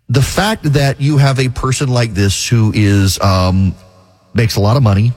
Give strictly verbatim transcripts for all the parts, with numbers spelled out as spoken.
the fact that you have a person like this who is um, makes a lot of money,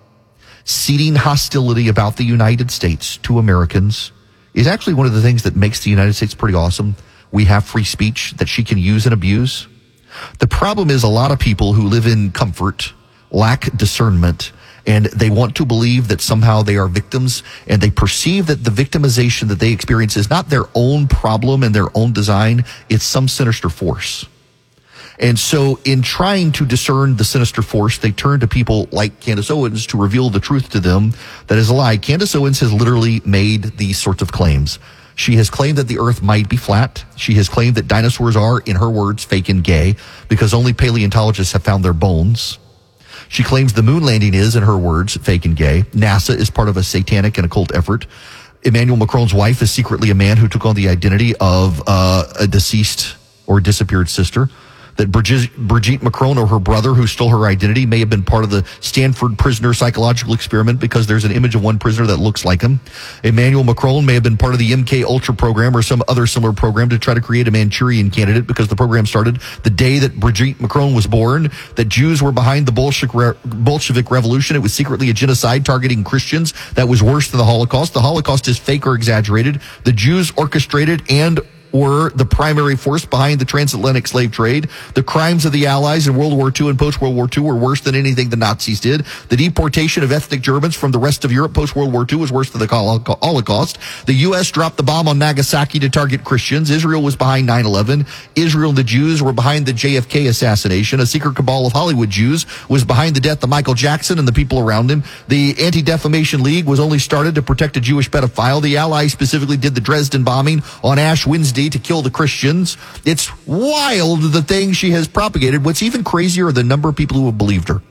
seeding hostility about the United States to Americans is actually one of the things that makes the United States pretty awesome. We have free speech that she can use and abuse. The problem is a lot of people who live in comfort lack discernment, and they want to believe that somehow they are victims, and they perceive that the victimization that they experience is not their own problem and their own design. It's some sinister force. And so in trying to discern the sinister force, they turn to people like Candace Owens to reveal the truth to them. That is a lie. Candace Owens has literally made these sorts of claims. She has claimed that the earth might be flat. She has claimed that dinosaurs are, in her words, fake and gay because only paleontologists have found their bones. She claims the moon landing is, in her words, fake and gay. NASA is part of a satanic and occult effort. Emmanuel Macron's wife is secretly a man who took on the identity of uh, a deceased or disappeared sister. That Brigitte, Brigitte Macron, or her brother who stole her identity, may have been part of the Stanford prisoner psychological experiment because there's an image of one prisoner that looks like him. Emmanuel Macron may have been part of the M K Ultra program or some other similar program to try to create a Manchurian candidate because the program started the day that Brigitte Macron was born, that Jews were behind the Bolshevik, Bolshevik Revolution. It was secretly a genocide targeting Christians that was worse than the Holocaust. The Holocaust is fake or exaggerated. The Jews orchestrated and were the primary force behind the transatlantic slave trade. The crimes of the Allies in World War Two and post-World War Two were worse than anything the Nazis did. The deportation of ethnic Germans from the rest of Europe post-World War Two was worse than the Holocaust. The U S dropped the bomb on Nagasaki to target Christians. Israel was behind nine eleven. Israel and the Jews were behind the J F K assassination. A secret cabal of Hollywood Jews was behind the death of Michael Jackson and the people around him. The Anti-Defamation League was only started to protect a Jewish pedophile. The Allies specifically did the Dresden bombing on Ash Wednesday to kill the Christians. It's wild, the thing she has propagated. What's even crazier are the number of people who have believed her.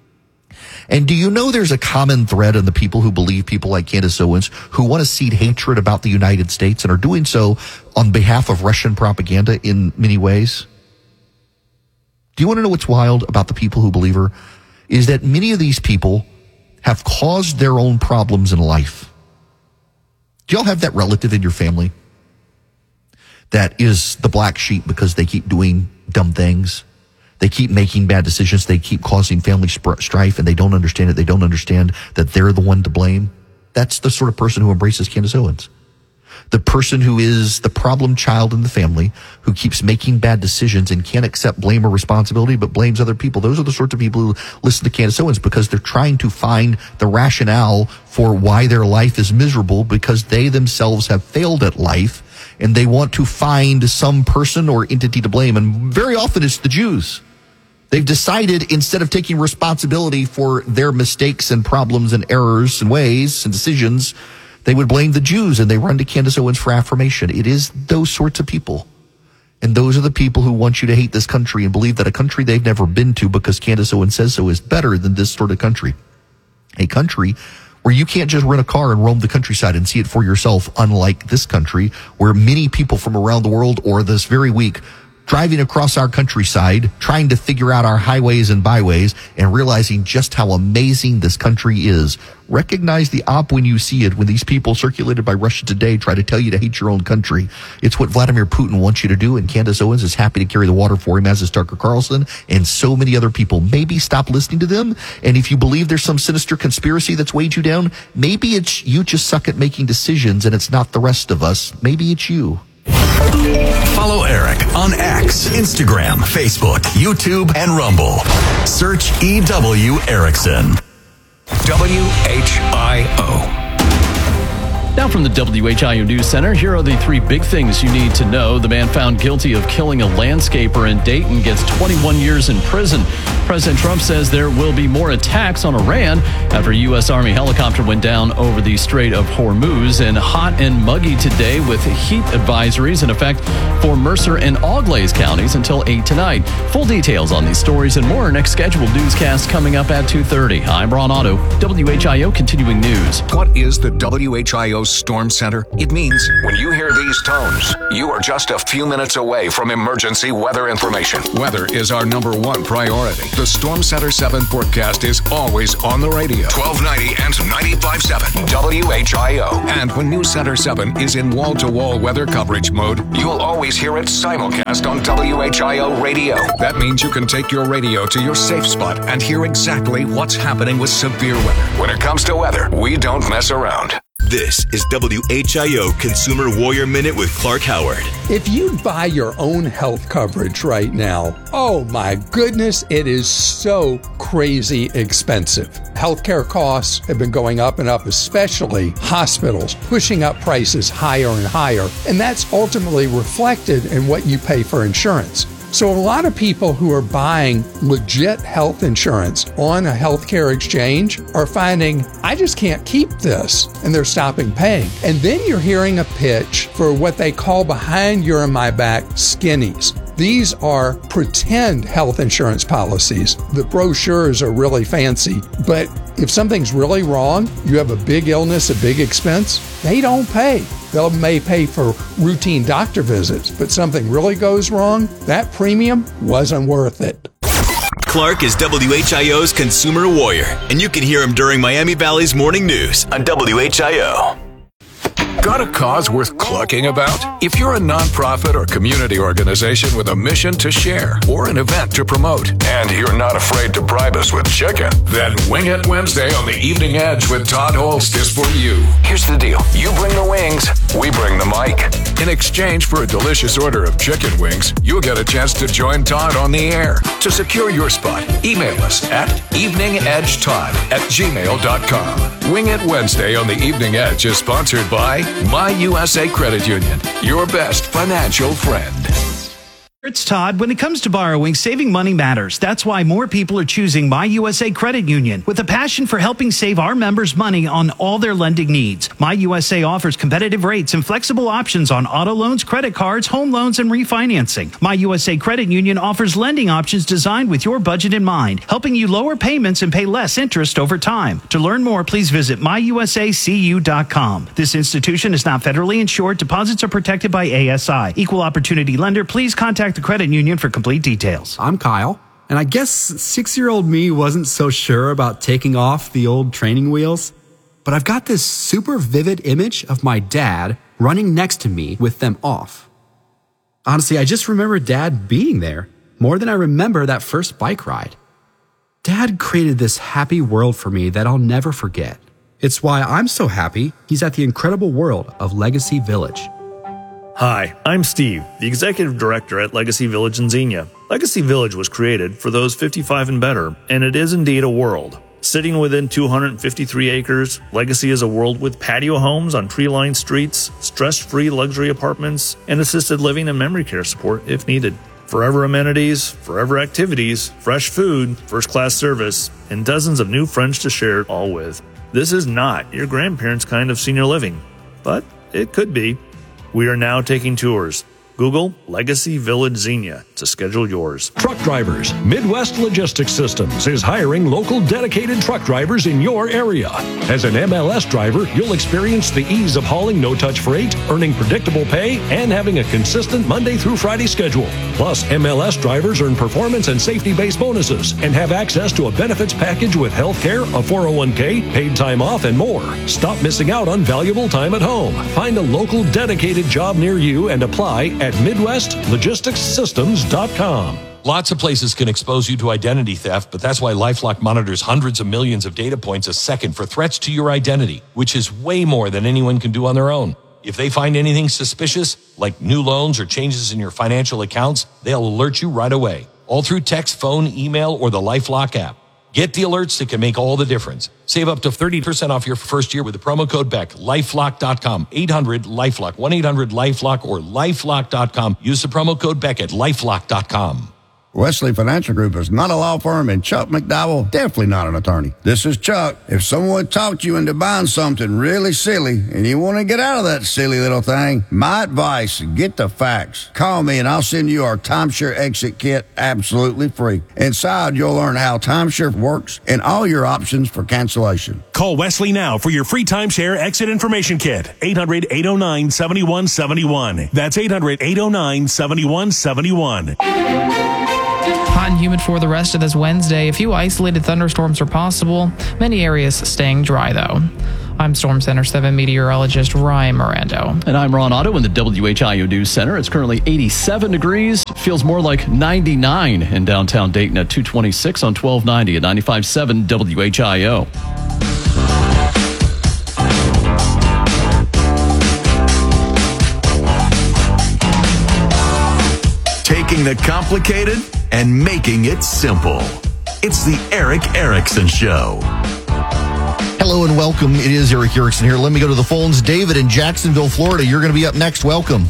And do you know there's a common thread in the people who believe people like Candace Owens who want to seed hatred about the United States and are doing so on behalf of Russian propaganda in many ways? Do you want to know what's wild about the people who believe her? Is that many of these people have caused their own problems in life. Do y'all have that relative in your family that is the black sheep because they keep doing dumb things? They keep making bad decisions. They keep causing family strife, and they don't understand it. They don't understand that they're the one to blame. That's the sort of person who embraces Candace Owens. The person who is the problem child in the family, who keeps making bad decisions and can't accept blame or responsibility, but blames other people. Those are the sorts of people who listen to Candace Owens because they're trying to find the rationale for why their life is miserable because they themselves have failed at life. And they want to find some person or entity to blame. And very often it's the Jews. They've decided instead of taking responsibility for their mistakes and problems and errors and ways and decisions, they would blame the Jews, and they run to Candace Owens for affirmation. It is those sorts of people. And those are the people who want you to hate this country and believe that a country they've never been to because Candace Owens says so is better than this sort of country. A country where you can't just rent a car and roam the countryside and see it for yourself, unlike this country, where many people from around the world, or this very week, driving across our countryside, trying to figure out our highways and byways, and realizing just how amazing this country is. Recognize the op when you see it, when these people circulated by Russia Today try to tell you to hate your own country. It's what Vladimir Putin wants you to do, and Candace Owens is happy to carry the water for him, as is Tucker Carlson and so many other people. Maybe stop listening to them, and if you believe there's some sinister conspiracy that's weighed you down, maybe it's you just suck at making decisions, and it's not the rest of us. Maybe it's you. Follow Eric on X, Instagram, Facebook, YouTube, and Rumble. Search E W Erickson. W H I O. Now from the W H I O News Center, here are the three big things you need to know. The man found guilty of killing a landscaper in Dayton gets twenty-one years in prison. President Trump says there will be more attacks on Iran after a U S Army helicopter went down over the Strait of Hormuz. And hot and muggy today with heat advisories in effect for Mercer and Auglaize counties until eight tonight. Full details on these stories and more. Next scheduled newscast coming up at two thirty. I'm Ron Otto, W H I O Continuing News. What is the W H I O O's Storm Center? It means when you hear these tones, you are just a few minutes away from emergency weather information. Weather is our number one priority. The Storm Center seven forecast is always on the radio. twelve ninety and ninety-five point seven W H I O. And when News Center seven is in wall-to-wall weather coverage mode, you'll always hear it simulcast on W H I O radio. That means you can take your radio to your safe spot and hear exactly what's happening with severe weather. When it comes to weather, we don't mess around. This is W H I O Consumer Warrior Minute with Clark Howard. If you buy your own health coverage right now, oh my goodness, it is so crazy expensive. Healthcare costs have been going up and up, especially hospitals, pushing up prices higher and higher, and that's ultimately reflected in what you pay for insurance. So a lot of people who are buying legit health insurance on a healthcare exchange are finding, I just can't keep this, and they're stopping paying. And then you're hearing a pitch for what they call behind your and my back skinnies. These are pretend health insurance policies. The brochures are really fancy, but if something's really wrong, you have a big illness, a big expense, they don't pay. They may pay for routine doctor visits, but something really goes wrong, that premium wasn't worth it. Clark is W H I O's Consumer Warrior, and you can hear him during Miami Valley's Morning News on W H I O. Got a cause worth clucking about? If you're a nonprofit or community organization with a mission to share or an event to promote, and you're not afraid to bribe us with chicken, then Wing It Wednesday on the Evening Edge with Todd Holst is for you. Here's the deal. You bring the wings, we bring the mic. In exchange for a delicious order of chicken wings, you'll get a chance to join Todd on the air. To secure your spot, email us at eveningedgetodd at gmail dot com. Wing It Wednesday on the Evening Edge is sponsored by My U S A Credit Union, your best financial friend. It's Todd. When it comes to borrowing, saving money matters. That's why more people are choosing My U S A Credit Union with a passion for helping save our members money on all their lending needs. My U S A offers competitive rates and flexible options on auto loans, credit cards, home loans, and refinancing. My U S A Credit Union offers lending options designed with your budget in mind, helping you lower payments and pay less interest over time. To learn more, please visit my u s a c u dot com. This institution is not federally insured. Deposits are protected by A S I. Equal opportunity lender. Please contact the credit union for complete details. I'm Kyle, and I guess six-year-old me wasn't so sure about taking off the old training wheels, but I've got this super vivid image of my dad running next to me with them off. Honestly, I just remember Dad being there more than I remember that first bike ride. Dad created this happy world for me that I'll never forget. It's why I'm so happy he's at the incredible world of Legacy Village. Hi, I'm Steve, the Executive Director at Legacy Village in Xenia. Legacy Village was created for those fifty-five and better, and it is indeed a world. Sitting within two hundred fifty-three acres, Legacy is a world with patio homes on tree-lined streets, stress-free luxury apartments, and assisted living and memory care support if needed. Forever amenities, forever activities, fresh food, first-class service, and dozens of new friends to share it all with. This is not your grandparents' kind of senior living, but it could be. We are now taking tours. Google Legacy Village Xenia to schedule yours. Truck drivers. Midwest Logistics Systems is hiring local dedicated truck drivers in your area. As an M L S driver, you'll experience the ease of hauling no-touch freight, earning predictable pay, and having a consistent Monday through Friday schedule. Plus, M L S drivers earn performance and safety-based bonuses and have access to a benefits package with health care, a four oh one k, paid time off, and more. Stop missing out on valuable time at home. Find a local dedicated job near you and apply at midwest logistics systems dot com. Lots of places can expose you to identity theft, but that's why LifeLock monitors hundreds of millions of data points a second for threats to your identity, which is way more than anyone can do on their own. If they find anything suspicious, like new loans or changes in your financial accounts, they'll alert you right away, all through text, phone, email, or the LifeLock app. Get the alerts that can make all the difference. Save up to thirty percent off your first year with the promo code B E C K. lifelock dot com, eight hundred LifeLock, one eight hundred LifeLock, or lifelock dot com. Use the promo code B E C K at lifelock dot com. Wesley Financial Group is not a law firm, and Chuck McDowell, definitely not an attorney. This is Chuck. If someone talked you into buying something really silly and you want to get out of that silly little thing, my advice, get the facts. Call me and I'll send you our timeshare exit kit absolutely free. Inside, you'll learn how timeshare works and all your options for cancellation. Call Wesley now for your free timeshare exit information kit. eight hundred, eight oh nine, seven one seven one. That's eight hundred, eight oh nine, seven one seven one. Hot and humid for the rest of this Wednesday. A few isolated thunderstorms are possible. Many areas staying dry, though. I'm Storm Center seven meteorologist Ryan Mirando. And I'm Ron Otto in the W H I O News Center. It's currently eighty-seven degrees. Feels more like ninety-nine in downtown Dayton at two twenty-six on twelve ninety at ninety-five point seven W H I O. Taking the complicated and making it simple. It's the Erick Erickson Show. Hello and welcome. It is Erick Erickson here. Let me go to the phones. David in Jacksonville, Florida. You're going to be up next. Welcome.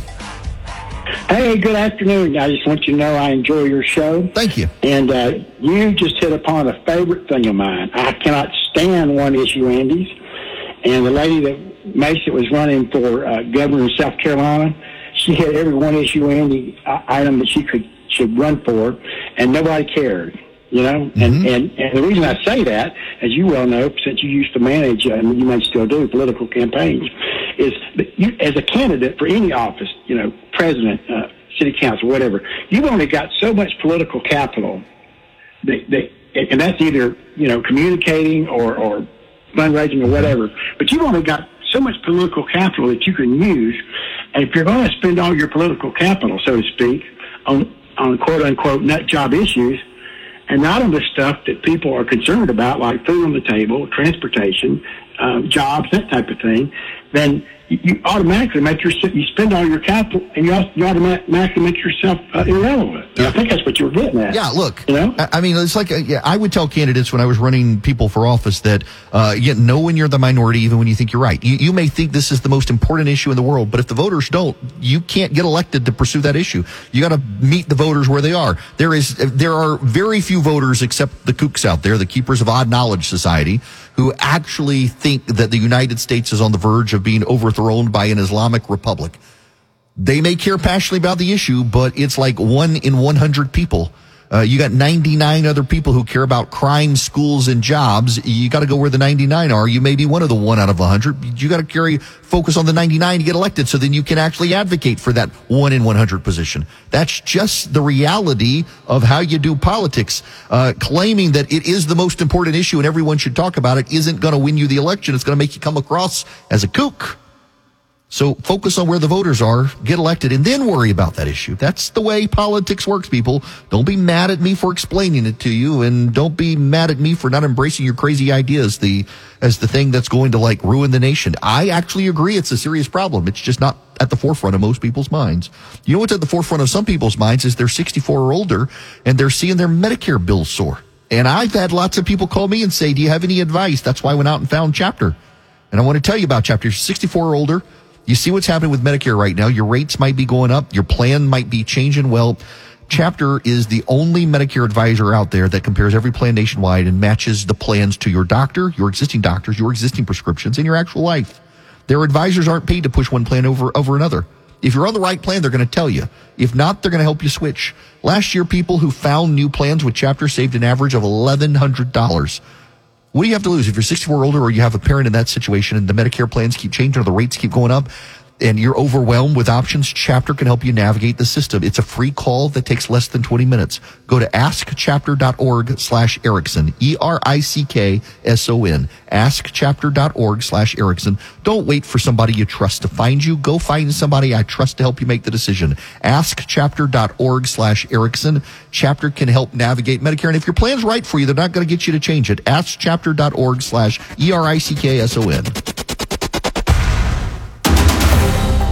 Hey, good afternoon. I just want you to know I enjoy your show. Thank you. And uh, you just hit upon a favorite thing of mine. I cannot stand one-issue Andes. And the lady that Mason was running for uh, governor of South Carolina, she had every one-issue Andy item that she could should run for, and nobody cared, you know? Mm-hmm. And, and and the reason I say that, as you well know, since you used to manage, uh, and you may still do, political campaigns, is that you, as a candidate for any office, you know, president, uh, city council, whatever, you've only got so much political capital, that, that, and that's either, you know, communicating or, or fundraising or whatever, but you've only got so much political capital that you can use. And if you're going to spend all your political capital, so to speak, on, on quote-unquote nut job issues, and not on the stuff that people are concerned about, like food on the table, transportation, uh, jobs, that type of thing, then you, you automatically make your you spend all your capital, and you, also, you automatically make yourself uh, irrelevant. Yeah. I think that's what you were getting at. Yeah, look, you know? I mean, it's like a, yeah, I would tell candidates when I was running people for office that uh, you know when you're the minority, even when you think you're right. You, you may think this is the most important issue in the world, but if the voters don't, you can't get elected to pursue that issue. You got to meet the voters where they are. There is there are very few voters, except the kooks out there, the keepers of odd knowledge society, who actually think that the United States is on the verge of being overthrown by an Islamic republic. They may care passionately about the issue, but it's like one in one hundred people. Uh, you got ninety-nine other people who care about crime, schools, and jobs. You got to go where the ninety-nine are. You may be one of the one out of one hundred. You got to carry focus on the ninety-nine to get elected, so then you can actually advocate for that one in one hundred position. That's just the reality of how you do politics. Uh, claiming that it is the most important issue and everyone should talk about it isn't going to win you the election. It's going to make you come across as a kook. So focus on where the voters are, get elected, and then worry about that issue. That's the way politics works, people. Don't be mad at me for explaining it to you, and don't be mad at me for not embracing your crazy ideas the as the thing that's going to, like, ruin the nation. I actually agree it's a serious problem. It's just not at the forefront of most people's minds. You know what's at the forefront of some people's minds is they're sixty-four or older, and they're seeing their Medicare bills soar. And I've had lots of people call me and say, do you have any advice? That's why I went out and found Chapter. And I want to tell you about Chapter. You're sixty-four or older. You see what's happening with Medicare right now. Your rates might be going up. Your plan might be changing. Well, Chapter is the only Medicare advisor out there that compares every plan nationwide and matches the plans to your doctor, your existing doctors, your existing prescriptions, and your actual life. Their advisors aren't paid to push one plan over, over another. If you're on the right plan, they're going to tell you. If not, they're going to help you switch. Last year, people who found new plans with Chapter saved an average of eleven hundred dollars. What do you have to lose if you're sixty-four or older, or you have a parent in that situation and the Medicare plans keep changing or the rates keep going up and you're overwhelmed with options? Chapter can help you navigate the system. It's a free call that takes less than twenty minutes. Go to askchapter.org slash Erickson, E R I C K S O N, askchapter.org slash Erickson. Don't wait for somebody you trust to find you. Go find somebody I trust to help you make the decision. askchapter.org slash Erickson. Chapter can help navigate Medicare. And if your plan's right for you, they're not going to get you to change it. askchapter.org slash E R I C K S O N.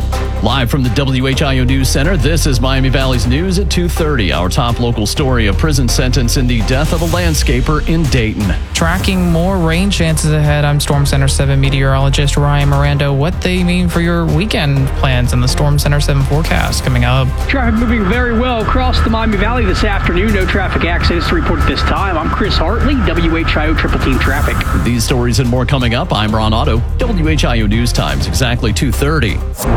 Live from the W H I O News Center, this is Miami Valley's News at two thirty. Our top local story, a prison sentence in the death of a landscaper in Dayton. Tracking more rain chances ahead, I'm Storm Center seven meteorologist Ryan Miranda. What they mean for your weekend plans in the Storm Center seven forecast coming up. Traffic moving very well across the Miami Valley this afternoon. No traffic accidents to report at this time. I'm Chris Hartley, W H I O Triple Team Traffic. These stories and more coming up. I'm Ron Otto, W H I O News Times, exactly two thirty.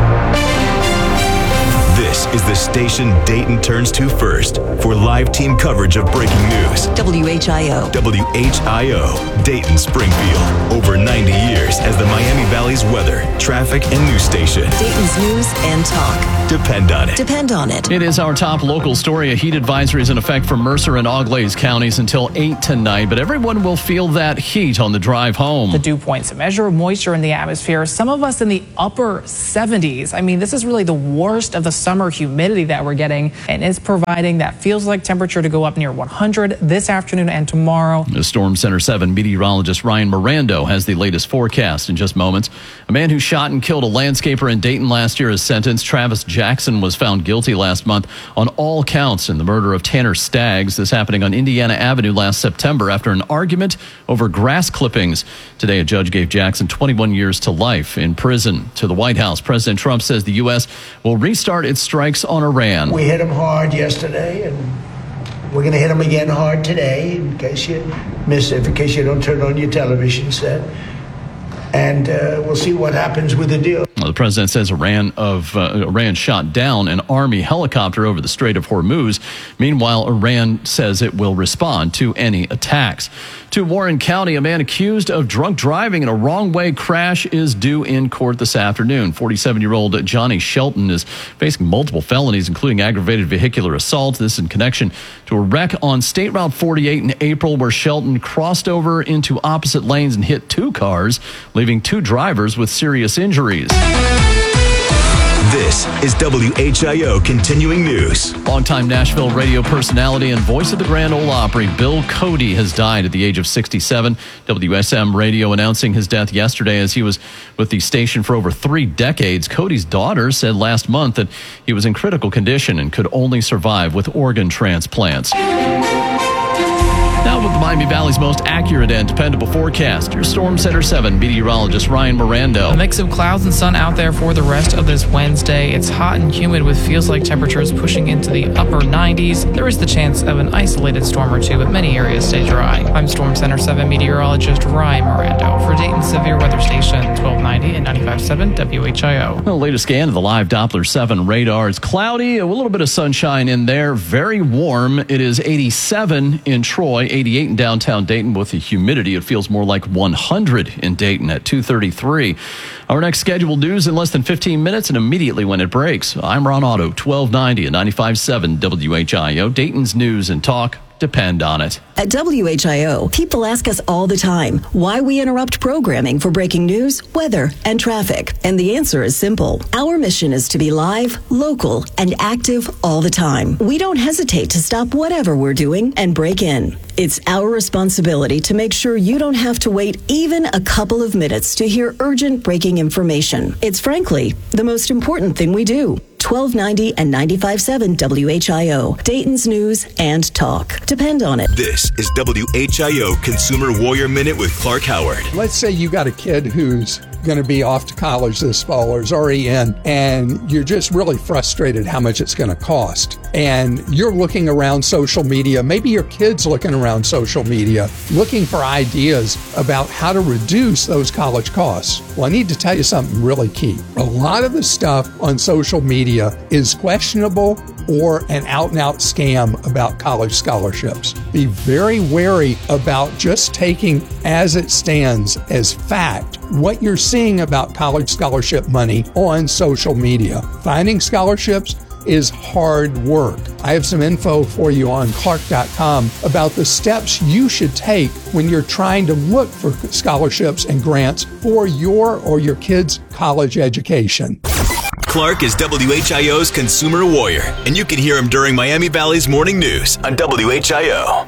This is the station Dayton turns to first for live team coverage of breaking news. W H I O. W H I O, Dayton Springfield. Over ninety years as the Miami Valley's weather, traffic, and news station. Dayton's news and talk. Depend on it. Depend on it. It is our top local story. A heat advisory is in effect for Mercer and Auglaize counties until eight tonight, but everyone will feel that heat on the drive home. The dew points, a measure of moisture in the atmosphere. Some of us in the upper seventies. I mean, this is really the worst of the summer humidity that we're getting, and it's providing that feels like temperature to go up near one hundred this afternoon and tomorrow. The Storm Center seven meteorologist Ryan Miranda has the latest forecast in just moments. A man who shot and killed a landscaper in Dayton last year is sentenced. Travis Jackson was found guilty last month on all counts in the murder of Tanner Staggs. This happening on Indiana Avenue last September after an argument over grass clippings. Today, a judge gave Jackson twenty-one years to life in prison. To the White House, President Trump says the U S will restart its strikes on Iran. We hit them hard yesterday, and we're going to hit them again hard today, in case you miss it, in case you don't turn on your television set. And uh, we'll see what happens with the deal. Well, the president says Iran of uh, Iran shot down an army helicopter over the Strait of Hormuz. Meanwhile, Iran says it will respond to any attacks. To Warren County, a man accused of drunk driving in a wrong-way crash is due in court this afternoon. forty-seven-year-old Johnny Shelton is facing multiple felonies, including aggravated vehicular assault. This in connection to a wreck on State Route forty-eight in April, where Shelton crossed over into opposite lanes and hit two cars, leaving two drivers with serious injuries. This is W H I O Continuing News. Longtime Nashville radio personality and voice of the Grand Ole Opry, Bill Cody, has died at the age of sixty-seven. W S M Radio announcing his death yesterday as he was with the station for over three decades. Cody's daughter said last month that he was in critical condition and could only survive with organ transplants. Now with the Miami Valley's most accurate and dependable forecast, your Storm Center seven meteorologist Ryan Miranda. A mix of clouds and sun out there for the rest of this Wednesday. It's hot and humid with feels like temperatures pushing into the upper nineties. There is the chance of an isolated storm or two, but many areas stay dry. I'm Storm Center seven meteorologist Ryan Miranda for Dayton Severe Weather Station twelve ninety and ninety-five point seven W H I O. The latest scan of the live Doppler seven radar. It's cloudy, a little bit of sunshine in there, very warm. It is eighty-seven in Troy, eighty-eight in downtown Dayton. With the humidity, it feels more like one hundred in Dayton at two thirty-three. Our next scheduled news in less than fifteen minutes and immediately when it breaks. I'm Ron Otto, twelve ninety and ninety-five point seven W H I O. Dayton's news and talk. Depend on it. At W H I O, people ask us all the time why we interrupt programming for breaking news, weather, and traffic. And the answer is simple. Our mission is to be live, local, and active all the time. We don't hesitate to stop whatever we're doing and break in. It's our responsibility to make sure you don't have to wait even a couple of minutes to hear urgent breaking information. It's frankly the most important thing we do. twelve ninety and ninety-five point seven W H I O, Dayton's news and talk. Depend on it. This is W H I O Consumer Warrior Minute with Clark Howard. Let's say you got a kid who's going to be off to college this fall or is already in, and you're just really frustrated how much it's going to cost. And you're looking around social media, maybe your kid's looking around social media, looking for ideas about how to reduce those college costs. Well, I need to tell you something really key. A lot of the stuff on social media is questionable or an out-and-out scam about college scholarships. Be very wary about just taking as it stands as fact what you're seeing about college scholarship money on social media. Finding scholarships is hard work. I have some info for you on Clark dot com about the steps you should take when you're trying to look for scholarships and grants for your or your kids' college education. Clark is W H I O's Consumer Warrior, and you can hear him during Miami Valley's morning news on W H I O.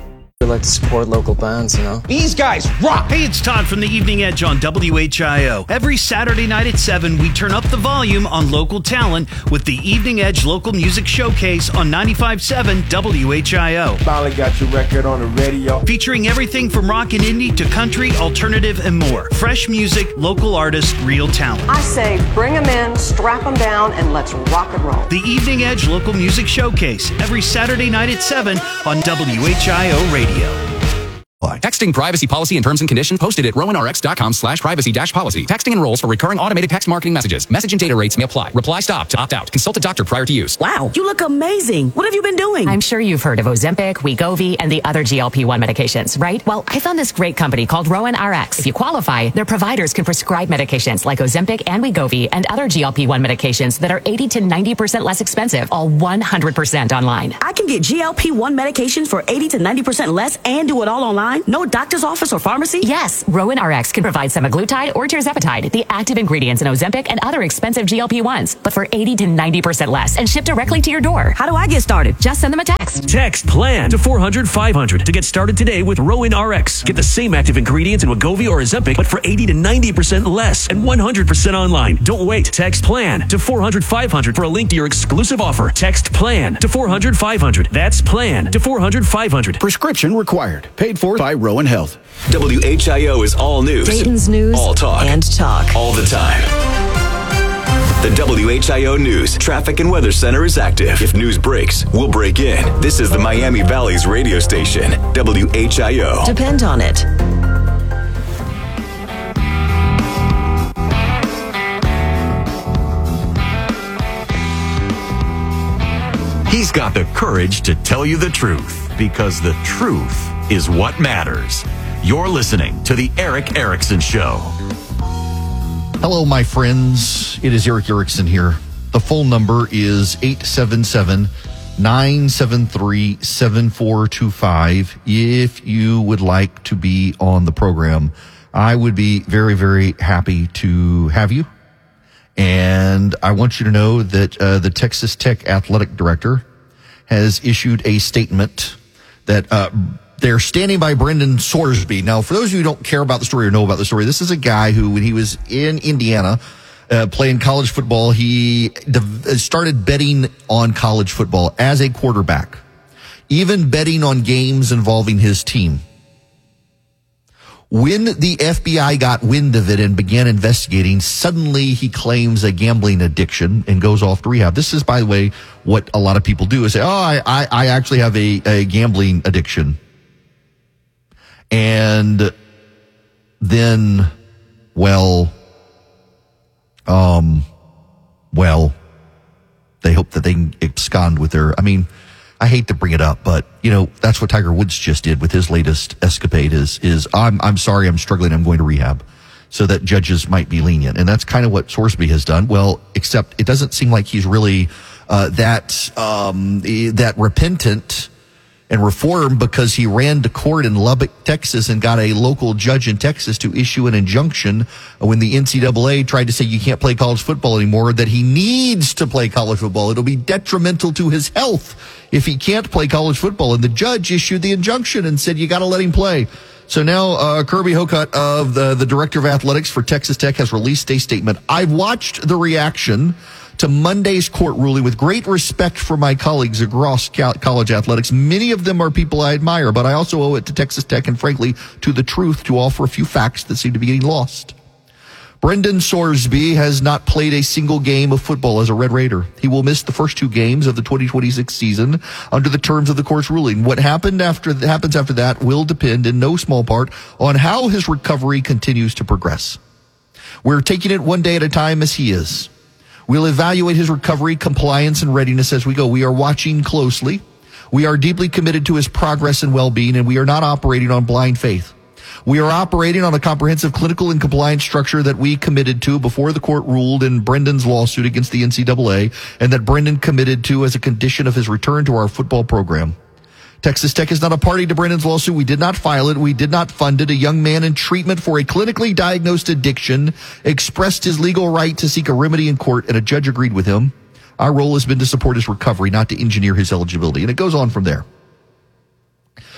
We like to support local bands, you know. These guys rock! Hey, it's Todd from the Evening Edge on W H I O. Every Saturday night at seven, we turn up the volume on local talent with the Evening Edge Local Music Showcase on ninety-five point seven W H I O. Finally got your record on the radio. Featuring everything from rock and indie to country, alternative, and more. Fresh music, local artists, real talent. I say bring them in, strap them down, and let's rock and roll. The Evening Edge Local Music Showcase, every Saturday night at seven on W H I O Radio. Texting privacy policy and terms and conditions posted at rowanrx.com slash privacy dash policy. Texting enrolls for recurring automated text marketing messages. Message and data rates may apply. Reply stop to opt out. Consult a doctor prior to use. Wow, you look amazing. What have you been doing? I'm sure you've heard of Ozempic, Wegovy, and the other G L P one medications, right? Well, I found this great company called Rowan R X. If you qualify, their providers can prescribe medications like Ozempic and Wegovy and other G L P one medications that are eighty to ninety percent less expensive, all one hundred percent online. I can get G L P one medications for eighty to ninety percent less and do it all online? No doctor's office or pharmacy? Yes, Rowan R X can provide semaglutide or tirzepatide, the active ingredients in Ozempic and other expensive G L P ones, but for eighty to ninety percent less and shipped directly to your door. How do I get started? Just send them a text. Text PLAN to four hundred five hundred to get started today with Rowan R X. Get the same active ingredients in Wegovy or Ozempic, but for eighty to ninety percent less and one hundred percent online. Don't wait. Text PLAN to four hundred five hundred for a link to your exclusive offer. Text PLAN to four hundred five hundred. That's PLAN to four hundred five hundred. Prescription required. Paid for by Rowan Health. W H I O is all news. Dayton's news all talk. and talk. All the time. The W H I O News Traffic and Weather Center is active. If news breaks, we'll break in. This is the Miami Valley's radio station, W H I O. Depend on it. He's got the courage to tell you the truth, because the truth is what matters. You're listening to The Eric Erickson Show. Hello, my friends. It is Eric Erickson here. The phone number is eight seven seven, nine seven three, seven four two five. If you would like to be on the program, I would be very, very happy to have you. And I want you to know that uh, the Texas Tech athletic director has issued a statement that uh, they're standing by Brendan Sorsby. Now, for those of you who don't care about the story or know about the story, this is a guy who, when he was in Indiana uh, playing college football, he de- started betting on college football as a quarterback, even betting on games involving his team. When the F B I got wind of it and began investigating, suddenly he claims a gambling addiction and goes off to rehab. This is, by the way, what a lot of people do is say, oh, I, I, I actually have a, a gambling addiction. And then, well, um, well, they hope that they can abscond with their, I mean, I hate to bring it up, but you know, that's what Tiger Woods just did with his latest escapade is, is I'm, I'm sorry, I'm struggling, I'm going to rehab, so that judges might be lenient. And that's kind of what Sorsby has done. Well, except it doesn't seem like he's really, uh, that, um, that repentant and reformed, because he ran to court in Lubbock, Texas, and got a local judge in Texas to issue an injunction when the N C double A tried to say you can't play college football anymore, that he needs to play college football. It'll be detrimental to his health if he can't play college football. And the judge issued the injunction and said, you got to let him play. So now uh, Kirby Hocutt, of the, the director of athletics for Texas Tech, has released a statement. I've watched the reaction to Monday's court ruling with great respect for my colleagues across college athletics. Many of them are people I admire, but I also owe it to Texas Tech and, frankly, to the truth to offer a few facts that seem to be getting lost. Brendan Sorsby has not played a single game of football as a Red Raider. He will miss the first two games of the twenty twenty-six season under the terms of the court's ruling. What happened after happens after that will depend in no small part on how his recovery continues to progress. We're taking it one day at a time, as he is. We'll evaluate his recovery, compliance, and readiness as we go. We are watching closely. We are deeply committed to his progress and well-being, and we are not operating on blind faith. We are operating on a comprehensive clinical and compliance structure that we committed to before the court ruled in Brendan's lawsuit against the N C double A, and that Brendan committed to as a condition of his return to our football program. Texas Tech is not a party to Brendan's lawsuit. We did not file it. We did not fund it. A young man in treatment for a clinically diagnosed addiction expressed his legal right to seek a remedy in court, and a judge agreed with him. Our role has been to support his recovery, not to engineer his eligibility. And it goes on from there.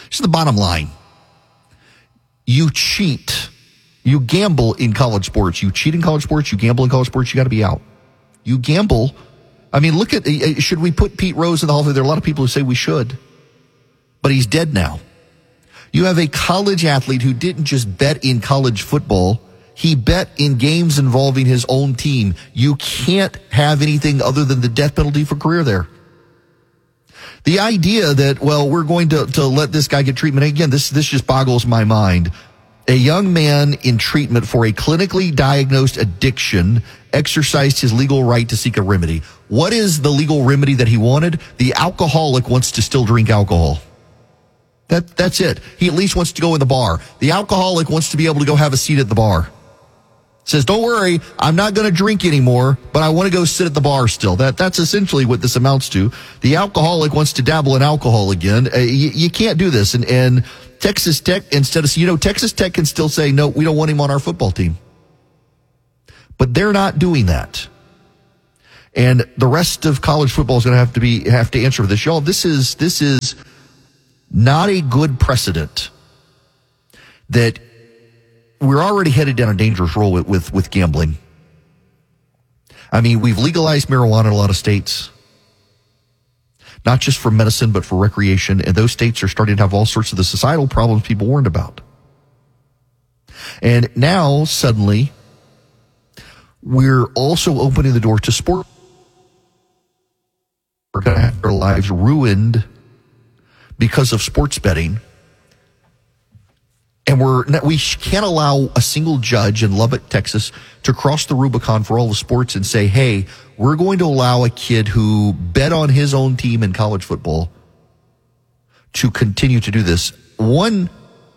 It's the bottom line. You cheat. You gamble in college sports. You cheat in college sports. You gamble in college sports. You got to be out. You gamble. I mean, look at, should we put Pete Rose in the Hall of Fame? There are a lot of people who say we should, but he's dead now. You have a college athlete who didn't just bet in college football. He bet in games involving his own team. You can't have anything other than the death penalty for career there. The idea that, well, we're going to, to let this guy get treatment. Again, this, this just boggles my mind. A young man in treatment for a clinically diagnosed addiction exercised his legal right to seek a remedy. What is the legal remedy that he wanted? The alcoholic wants to still drink alcohol. That, that's it. He at least wants to go in the bar. The alcoholic wants to be able to go have a seat at the bar. Says, don't worry, I'm not going to drink anymore, but I want to go sit at the bar still. That That's essentially what this amounts to. The alcoholic wants to dabble in alcohol again. Uh, you, you can't do this. And, and Texas Tech, instead of, you know, Texas Tech can still say, no, we don't want him on our football team. But they're not doing that. And the rest of college football is going to have to be, have to answer for this. Y'all, this is, this is not a good precedent that we're already headed down a dangerous road with, with, with gambling. I mean, we've legalized marijuana in a lot of states, not just for medicine, but for recreation. And those states are starting to have all sorts of the societal problems people warned about. And now, suddenly, we're also opening the door to sport. We're going to have their lives ruined because of sports betting. And we're, we can't allow a single judge in Lubbock, Texas, to cross the Rubicon for all the sports and say, hey, we're going to allow a kid who bet on his own team in college football to continue to do this. One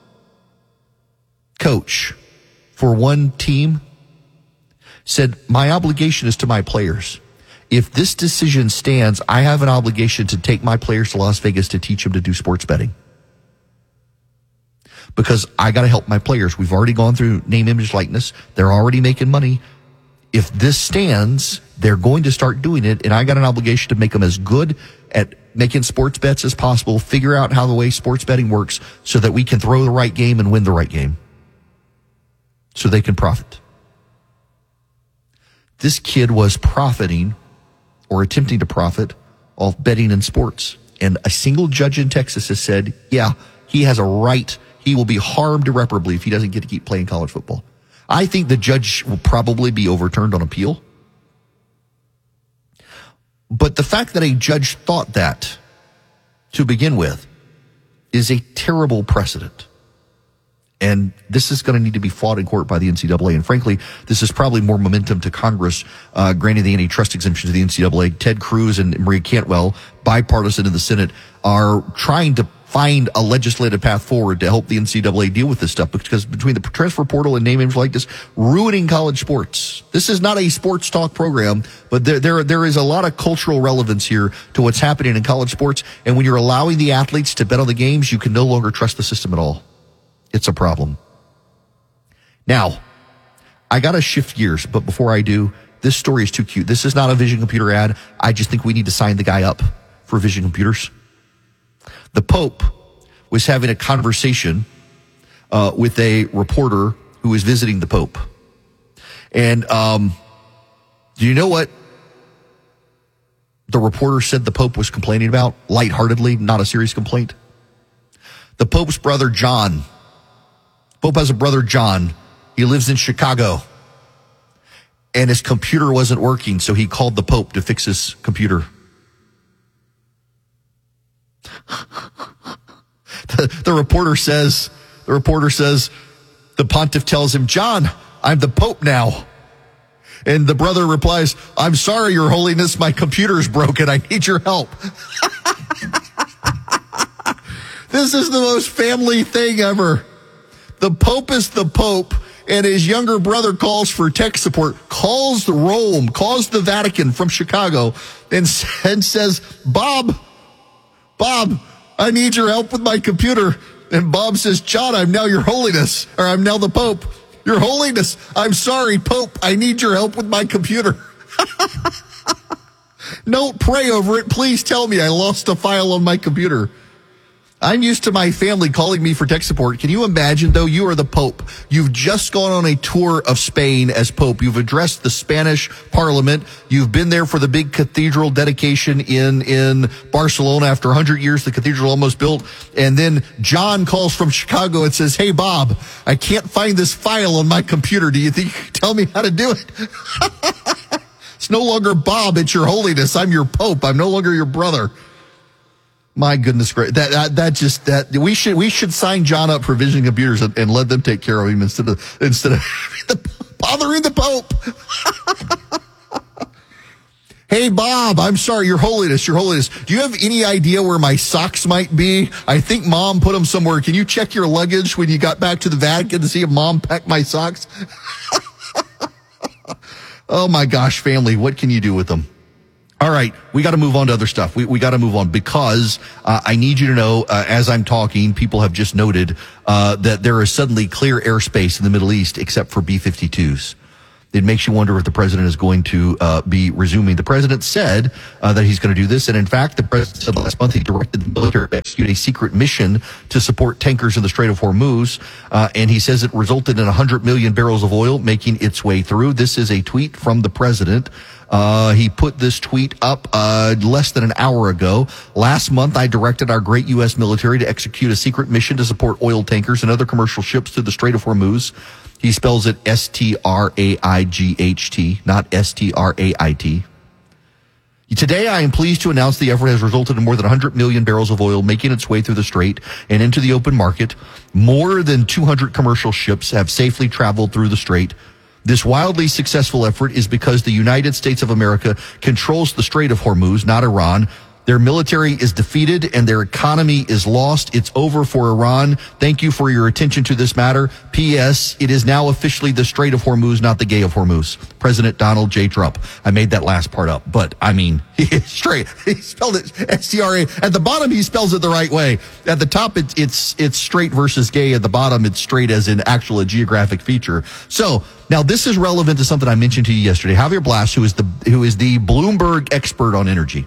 coach for one team said, my obligation is to my players. If this decision stands, I have an obligation to take my players to Las Vegas to teach them to do sports betting. Because I got to help my players. We've already gone through name, image, likeness. They're already making money. If this stands, they're going to start doing it, and I got an obligation to make them as good at making sports bets as possible, figure out how the way sports betting works so that we can throw the right game and win the right game so they can profit. This kid was profiting or attempting to profit off betting in sports, and a single judge in Texas has said, yeah, he has a right. He will be harmed irreparably if he doesn't get to keep playing college football. I think the judge will probably be overturned on appeal. But the fact that a judge thought that to begin with is a terrible precedent. And this is going to need to be fought in court by the N C double A. And frankly, this is probably more momentum to Congress, uh, granting the antitrust exemption to the N C double A. Ted Cruz and Maria Cantwell, bipartisan in the Senate, are trying to find a legislative path forward to help the N C double A deal with this stuff, because between the transfer portal and name, image, like this, ruining college sports. This is not a sports talk program, but there, there, there is a lot of cultural relevance here to what's happening in college sports. And when you're allowing the athletes to bet on the games, you can no longer trust the system at all. It's a problem. Now, I got to shift gears, but before I do, this story is too cute. This is not a Vision Computer ad. I just think we need to sign the guy up for Vision Computers. The Pope was having a conversation uh, with a reporter who was visiting the Pope. And um, do you know what the reporter said the Pope was complaining about? Lightheartedly, not a serious complaint. The Pope's brother, John. Pope has a brother, John. He lives in Chicago. And his computer wasn't working, so he called the Pope to fix his computer. the, the reporter says, the reporter says, the pontiff tells him, John, I'm the Pope now. And the brother replies, I'm sorry, Your Holiness, my computer's broken. I need your help. This is the most family thing ever. The Pope is the Pope, and his younger brother calls for tech support, calls the Rome, calls the Vatican from Chicago, and, and says, Bob, Bob, I need your help with my computer. And Bob says, John, I'm now Your Holiness, or I'm now the Pope. Your Holiness, I'm sorry, Pope, I need your help with my computer. Don't pray over it. Please tell me I lost a file on my computer. I'm used to my family calling me for tech support. Can you imagine, though? You are the Pope. You've just gone on a tour of Spain as Pope. You've addressed the Spanish Parliament. You've been there for the big cathedral dedication in, in Barcelona. After one hundred years, the cathedral almost built. And then John calls from Chicago and says, hey, Bob, I can't find this file on my computer. Do you think you can tell me how to do it? It's no longer Bob. It's Your Holiness. I'm your Pope. I'm no longer your brother. My goodness, great. That, that, that just, that, we should, we should sign John up for visioning computers and, and let them take care of him instead of, instead of the, bothering the Pope. Hey, Bob, I'm sorry, Your Holiness, Your Holiness. Do you have any idea where my socks might be? I think Mom put them somewhere. Can you check your luggage when you got back to the Vatican to see if Mom packed my socks? Oh my gosh, family, what can you do with them? All right, we got to move on to other stuff. We we got to move on because uh, I need you to know, uh, as I'm talking, people have just noted uh, that there is suddenly clear airspace in the Middle East except for B fifty-twos. It makes you wonder if the president is going to uh, be resuming. The president said uh, that he's going to do this, and in fact, the president said last month he directed the military to execute a secret mission to support tankers in the Strait of Hormuz, uh, and he says it resulted in one hundred million barrels of oil making its way through. This is a tweet from the president. Uh, he put this tweet up uh, less than an hour ago. Last month, I directed our great U S military to execute a secret mission to support oil tankers and other commercial ships through the Strait of Hormuz. He spells it S T R A I G H T, not S T R A I T. Today, I am pleased to announce the effort has resulted in more than one hundred million barrels of oil making its way through the strait and into the open market. More than two hundred commercial ships have safely traveled through the strait. This wildly successful effort is because the United States of America controls the Strait of Hormuz, not Iran. Their military is defeated and their economy is lost. It's over for Iran. Thank you for your attention to this matter. P S. It is now officially the Strait of Hormuz, not the Gay of Hormuz. President Donald J. Trump. I made that last part up, but I mean, straight. He spelled it S T R A. At the bottom, he spells it the right way. At the top, it's, it's, it's straight versus gay. At the bottom, it's straight as in actual a geographic feature. So now this is relevant to something I mentioned to you yesterday. Javier Blas, who is the, who is the Bloomberg expert on energy,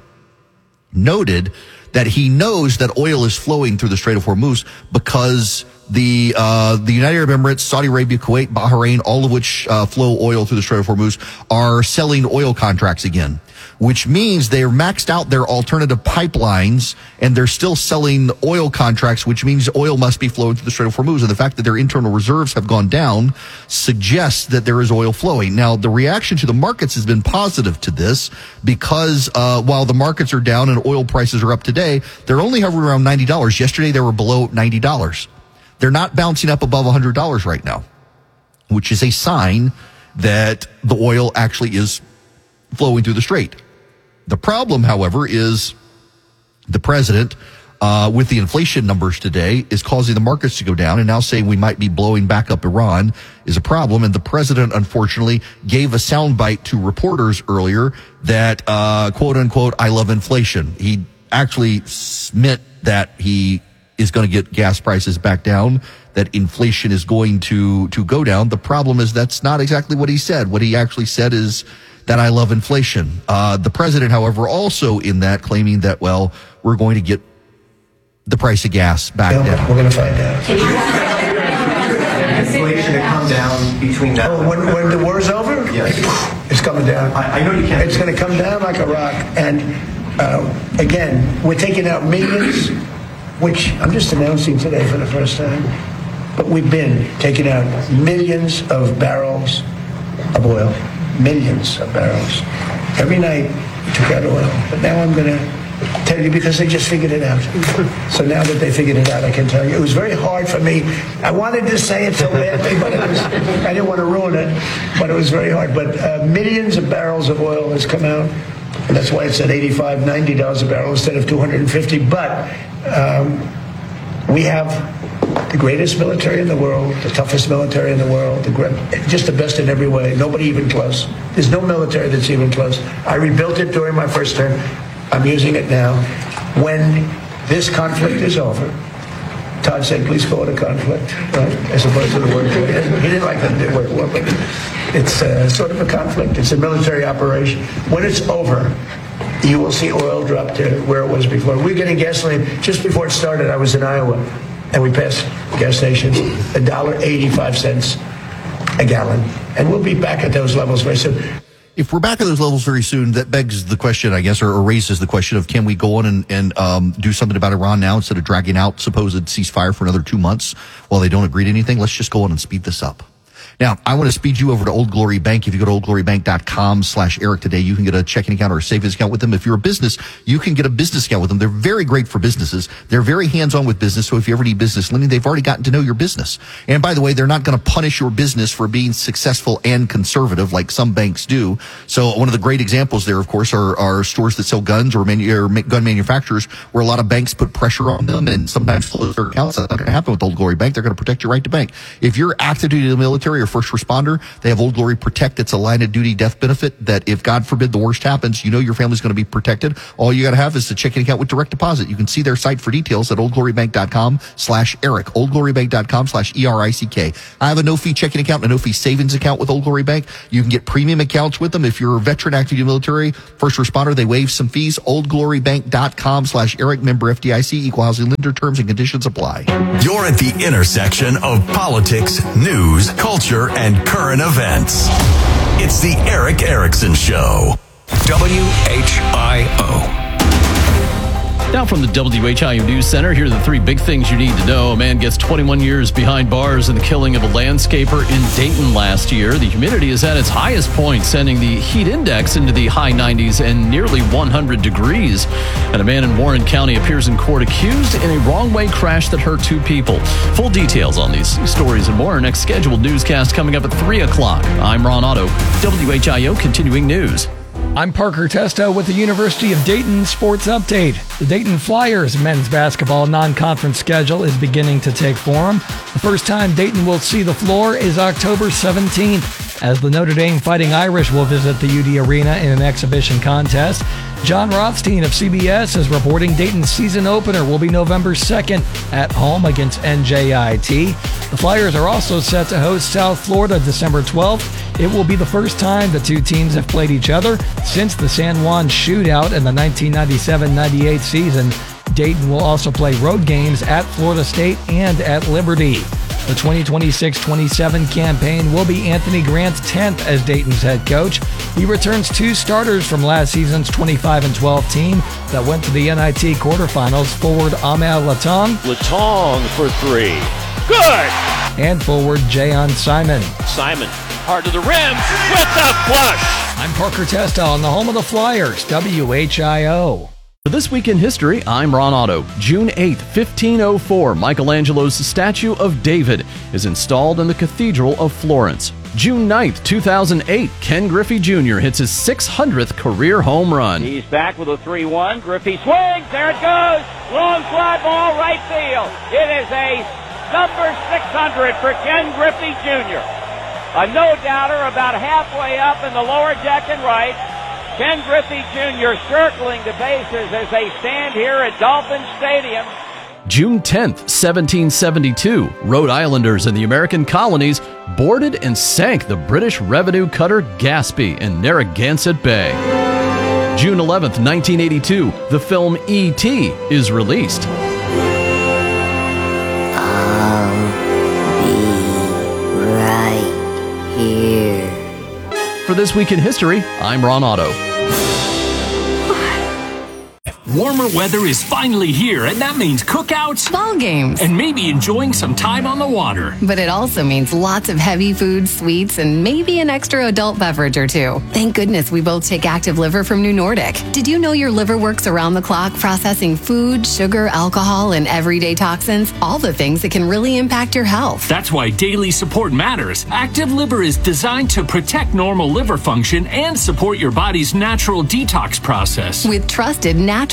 noted that he knows that oil is flowing through the Strait of Hormuz because the uh the United Arab Emirates, Saudi Arabia, Kuwait, Bahrain, all of which uh, flow oil through the Strait of Hormuz, are selling oil contracts again, which means they're maxed out their alternative pipelines and they're still selling oil contracts, which means oil must be flowing through the Strait of Hormuz. And the fact that their internal reserves have gone down suggests that there is oil flowing. Now, the reaction to the markets has been positive to this because uh while the markets are down and oil prices are up today, they're only hovering around ninety dollars. Yesterday, they were below ninety dollars. They're not bouncing up above one hundred dollars right now, which is a sign that the oil actually is flowing through the strait. The problem, however, is the president, uh, with the inflation numbers today, is causing the markets to go down, and now saying we might be blowing back up Iran is a problem. And the president, unfortunately, gave a soundbite to reporters earlier that, uh, quote unquote, I love inflation. He actually meant that he is going to get gas prices back down, that inflation is going to, to go down. The problem is that's not exactly what he said. What he actually said is that I love inflation. Uh, the president, however, also in that claiming that, well, we're going to get the price of gas back yeah, down. We're going to find out. Inflation to come down between that. Oh, when, when the war's over? Yes. It's coming down. I, I know you can't. It's going to come down like a rock. And uh, again, we're taking out millions, which I'm just announcing today for the first time. But we've been taking out millions of barrels of oil. Millions of barrels. Every night we took out oil. But now I'm going to tell you because they just figured it out. So now that they figured it out, I can tell you. It was very hard for me. I wanted to say it so badly, but it was, I didn't want to ruin it, but it was very hard. But uh, millions of barrels of oil has come out, and that's why it's at eighty-five dollars, ninety dollars a barrel instead of two hundred fifty dollars. But um, we have the greatest military in the world, the toughest military in the world, the great, just the best in every way. Nobody even close. There's no military that's even close. I rebuilt it during my first term. I'm using it now. When this conflict is over, Todd said, please call it a conflict, right? As opposed to the word war. He didn't like the word war, but it's uh, sort of a conflict. It's a military operation. When it's over, you will see oil drop to where it was before. We're getting gasoline. Just before it started, I was in Iowa, and we passed gas stations, one dollar and eighty-five cents a gallon. And we'll be back at those levels very soon. If we're back at those levels very soon, that begs the question, I guess, or, or raises the question of, can we go on and, and um, do something about Iran now instead of dragging out supposed ceasefire for another two months while they don't agree to anything? Let's just go on and speed this up. Now, I want to speed you over to Old Glory Bank. If you go to oldglorybank.com slash Eric today, you can get a checking account or a savings account with them. If you're a business, you can get a business account with them. They're very great for businesses. They're very hands-on with business. So if you ever need business lending, they've already gotten to know your business. And by the way, they're not going to punish your business for being successful and conservative like some banks do. So one of the great examples there, of course, are, are stores that sell guns or, manu- or gun manufacturers where a lot of banks put pressure on them and sometimes close their accounts. That's not going to happen with Old Glory Bank. They're going to protect your right to bank. If you're active duty in the military or first responder, they have Old Glory Protect. It's a line of duty death benefit that if God forbid the worst happens, you know your family's going to be protected. All you got to have is a checking account with direct deposit. You can see their site for details at oldglorybank.com slash Eric, oldglorybank.com slash E R I C K. I have a no-fee checking account and a no-fee savings account with Old Glory Bank. You can get premium accounts with them. If you're a veteran, active duty military, first responder, they waive some fees. oldglorybank.com slash Eric, member F D I C, equal housing lender, terms and conditions apply. You're at the intersection of politics, news, culture, and current events. It's the Eric Erickson Show. W H I O. Now from the W H I O News Center, here are the three big things you need to know. A man gets twenty-one years behind bars in the killing of a landscaper in Dayton last year. The humidity is at its highest point, sending the heat index into the high nineties and nearly one hundred degrees. And a man in Warren County appears in court accused in a wrong-way crash that hurt two people. Full details on these stories and more. Our next scheduled newscast coming up at three o'clock. I'm Ron Otto, W H I O Continuing News. I'm Parker Testo with the University of Dayton Sports Update. The Dayton Flyers men's basketball non-conference schedule is beginning to take form. The first time Dayton will see the floor is October seventeenth, as the Notre Dame Fighting Irish will visit the U D Arena in an exhibition contest. John Rothstein of C B S is reporting Dayton's season opener will be November second at home against N J I T. The Flyers are also set to host South Florida December twelfth. It will be the first time the two teams have played each other since the San Juan shootout in the nineteen ninety-seven ninety-eight season. Dayton will also play road games at Florida State and at Liberty. The twenty twenty-six twenty-seven campaign will be Anthony Grant's tenth as Dayton's head coach. He returns two starters from last season's twenty-five and twelve team that went to the N I T quarterfinals. Forward Ahmed Latong. Latong for three. Good! And forward Jayon Simon. Simon, hard to the rim with the flush. I'm Parker Testo on the home of the Flyers, W H I O. For This Week in History, I'm Ron Otto. June eighth, fifteen oh four, Michelangelo's statue of David is installed in the Cathedral of Florence. June ninth, two thousand eight, Ken Griffey Junior hits his six hundredth career home run. He's back with a three one. Griffey swings. There it goes. Long fly ball, right field. It is a number six hundred for Ken Griffey Junior A no-doubter about halfway up in the lower deck and right. Ken Griffey Junior circling the bases as they stand here at Dolphin Stadium. June tenth, seventeen seventy-two, Rhode Islanders in the American colonies boarded and sank the British revenue cutter Gaspee in Narragansett Bay. June eleventh, nineteen eighty-two, the film E T is released. Right here. For This Week in History, I'm Ron Otto. Warmer weather is finally here, and that means cookouts, ball games, and maybe enjoying some time on the water. But it also means lots of heavy foods, sweets, and maybe an extra adult beverage or two. Thank goodness we both take Active Liver from New Nordic. Did you know your liver works around the clock processing food, sugar, alcohol, and everyday toxins? All the things that can really impact your health. That's why daily support matters. Active Liver is designed to protect normal liver function and support your body's natural detox process. With trusted natural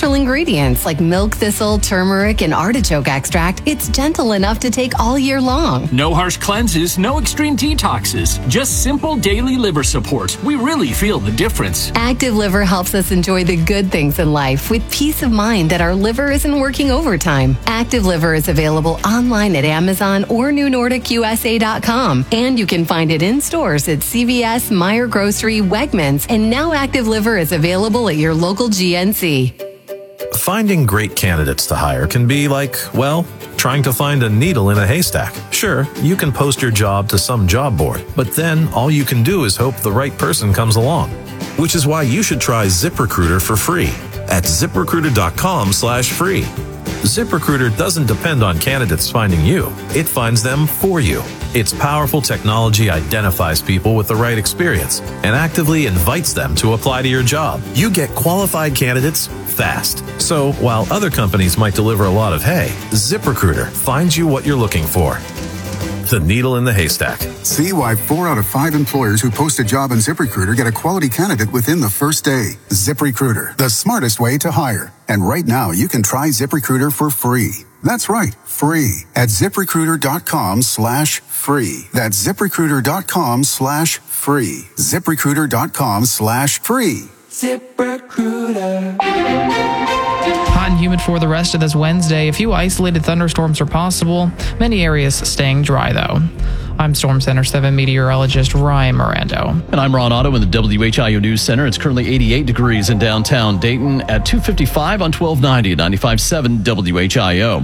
natural ingredients like milk thistle, turmeric, and artichoke extract, it's gentle enough to take all year long. No harsh cleanses, no extreme detoxes, just simple daily liver support. We really feel the difference. Active Liver helps us enjoy the good things in life with peace of mind that our liver isn't working overtime. Active Liver is available online at Amazon or new nordic u s a dot com, and you can find it in stores at C V S, Meijer Grocery, Wegmans, and now Active Liver is available at your local G N C. Finding great candidates to hire can be like, well, trying to find a needle in a haystack. Sure, you can post your job to some job board, but then all you can do is hope the right person comes along. Which is why you should try ZipRecruiter for free at ZipRecruiter.com slash free. ZipRecruiter doesn't depend on candidates finding you. It finds them for you. Its powerful technology identifies people with the right experience and actively invites them to apply to your job. You get qualified candidates fast. So while other companies might deliver a lot of hay, ZipRecruiter finds you what you're looking for. The needle in the haystack. See why four out of five employers who post a job on ZipRecruiter get a quality candidate within the first day. ZipRecruiter, the smartest way to hire. And right now, you can try ZipRecruiter for free. That's right, free at ZipRecruiter.com slash free. That's ZipRecruiter.com slash free. ZipRecruiter.com slash free. ZipRecruiter. Hot and humid for the rest of this Wednesday. A few isolated thunderstorms are possible. Many areas staying dry, though. I'm Storm Center seven meteorologist Ryan Mirando. And I'm Ron Otto in the W H I O News Center. It's currently eighty-eight degrees in downtown Dayton at two fifty-five on twelve ninety at ninety-five point seven W H I O.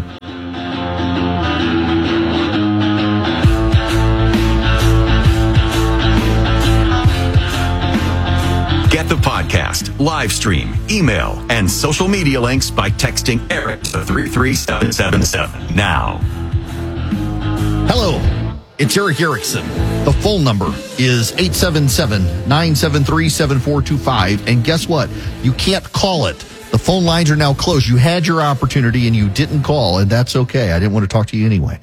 Get the podcast, live stream, email, and social media links by texting Eric to three three seven seven seven now. Hello, it's Eric Erickson. The phone number is eight seven seven, nine seven three, seven four two five. And guess what? You can't call it. The phone lines are now closed. You had your opportunity and you didn't call, and that's okay. I didn't want to talk to you anyway.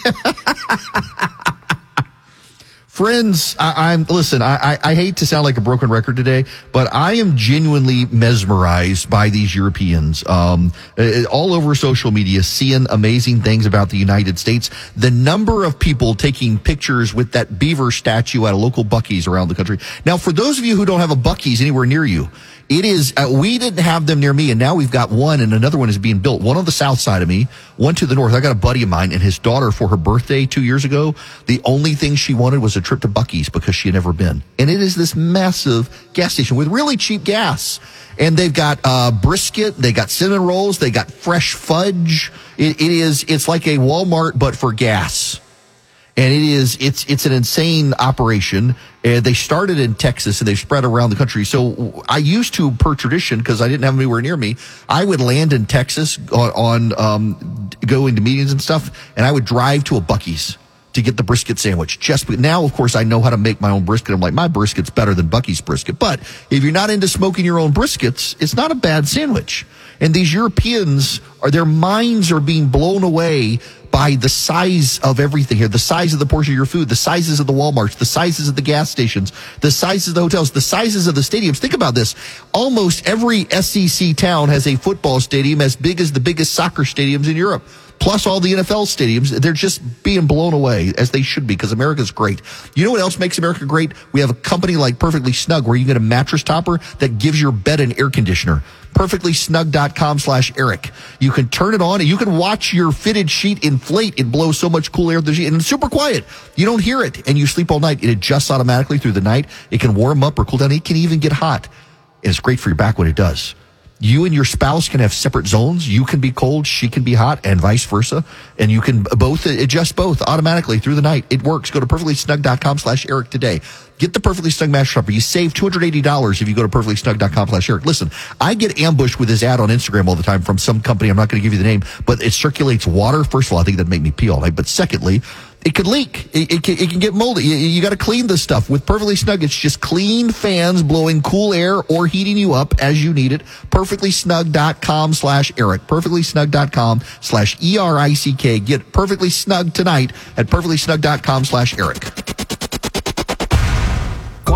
Friends, I, I'm listen. I, I, I hate to sound like a broken record today, but I am genuinely mesmerized by these Europeans. Um, all over social media, seeing amazing things about the United States. The number of people taking pictures with that beaver statue at a local Buc-ee's around the country. Now, for those of you who don't have a Buc-ee's anywhere near you, it is, uh, we didn't have them near me, and now we've got one, and another one is being built. One on the south side of me, one to the north. I got a buddy of mine and his daughter for her birthday two years ago. The only thing she wanted was a trip to Buc-ee's because she had never been. And it is this massive gas station with really cheap gas. And they've got uh brisket, they got cinnamon rolls, they got fresh fudge. It, it is, it's like a Walmart, but for gas. And it is, it's, it's an insane operation. And they started in Texas and they've spread around the country. So I used to, per tradition, because I didn't have them anywhere near me, I would land in Texas on, on um, going to meetings and stuff, and I would drive to a Buc-ee's to get the brisket sandwich. Just now, of course, I know how to make my own brisket. I'm like, my brisket's better than Buc-ee's brisket. But if you're not into smoking your own briskets, it's not a bad sandwich. And these Europeans, are their minds are being blown away by the size of everything here, the size of the portion of your food, the sizes of the Walmarts, the sizes of the gas stations, the sizes of the hotels, the sizes of the stadiums. Think about this. Almost every S E C town has a football stadium as big as the biggest soccer stadiums in Europe. Plus all the N F L stadiums. They're just being blown away, as they should be, because America's great. You know what else makes America great? We have a company like Perfectly Snug where you get a mattress topper that gives your bed an air conditioner. perfectly snug dot com slash Eric. You can turn it on and you can watch your fitted sheet inflate. It blows so much cool air through the sheet, and it's super quiet. You don't hear it, and you sleep all night. It adjusts automatically through the night. It can warm up or cool down. It can even get hot. And it's great for your back when it does. You and your spouse can have separate zones. You can be cold, she can be hot, and vice versa. And you can both adjust both automatically through the night. It works. Go to perfectly snug dot com slash Eric today. Get the Perfectly Snug mattress topper. You save two hundred eighty dollars if you go to perfectly snug dot com slash Eric. Listen, I get ambushed with this ad on Instagram all the time from some company. I'm not going to give you the name, but it circulates water. First of all, I think that'd make me pee all night. But secondly, it could leak. It, it, can, it can get moldy. You, you got to clean this stuff. With Perfectly Snug, it's just clean fans blowing cool air or heating you up as you need it. perfectly snug dot com slash Eric. perfectly snug dot com slash E R I C K. Get Perfectly Snug tonight at perfectly snug dot com slash Eric. Want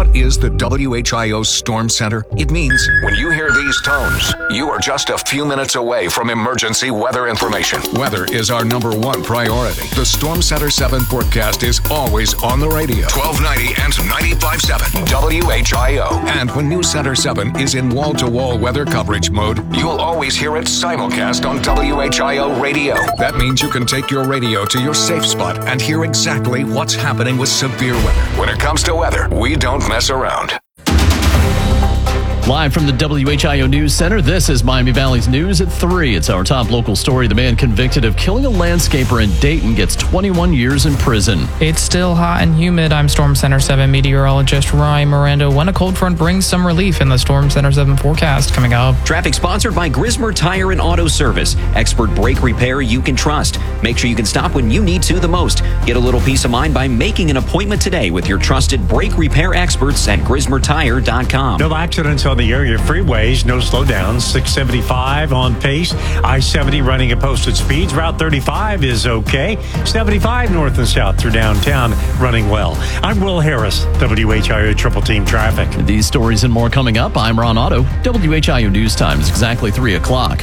is the W H I O Storm Center, it means when you hear these tones, you are just a few minutes away from emergency weather information. Weather is our number one priority. The Storm Center seven forecast is always on the radio. twelve ninety and ninety-five point seven W H I O. And when News Center seven is in wall-to-wall weather coverage mode, you'll always hear it simulcast on W H I O radio. That means you can take your radio to your safe spot and hear exactly what's happening with severe weather. When it comes to weather, we don't mess around. Live from the W H I O News Center, this is Miami Valley's News at three. It's our top local story. The man convicted of killing a landscaper in Dayton gets twenty-one years in prison. It's still hot and humid. I'm Storm Center seven meteorologist Ryan Miranda. When a cold front brings some relief in the Storm Center seven forecast coming up. Traffic sponsored by Grismer Tire and Auto Service. Expert brake repair you can trust. Make sure you can stop when you need to the most. Get a little peace of mind by making an appointment today with your trusted brake repair experts at Grismer Tire dot com. No accidents on the area freeways, no slowdowns. six seventy-five on pace. I seventy running at posted speeds. Route thirty-five is okay. seventy-five north and south through downtown running well. I'm Will Harris, W H I O Triple Team Traffic. These stories and more coming up. I'm Ron Otto. W H I O News Time is exactly three o'clock.